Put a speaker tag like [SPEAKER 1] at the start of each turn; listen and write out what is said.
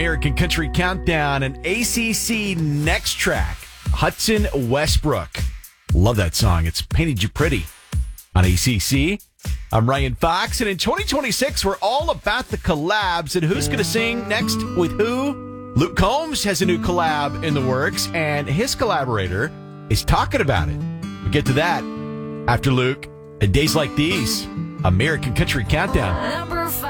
[SPEAKER 1] American Country Countdown, an ACC next track, Hudson Westbrook. Love that song. It's Painted You Pretty on ACC. I'm Ryan Fox, and in 2026, we're all about the collabs and who's going to sing next with who. Luke Combs has a new collab in the works, and his collaborator is talking about it. We'll get to that after Luke. And days like these, American Country Countdown.
[SPEAKER 2] Number 5.